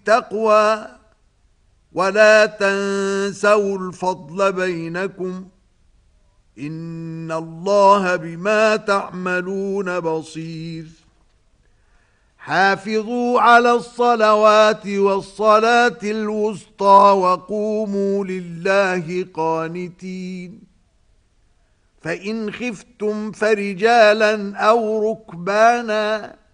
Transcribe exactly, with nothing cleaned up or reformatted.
التقوى ولا تنسوا الفضل بينكم إن الله بما تعملون بصير حافظوا على الصلوات والصلاة الوسطى وقوموا لله قانتين فإن خفتم فرجالا أو ركبانا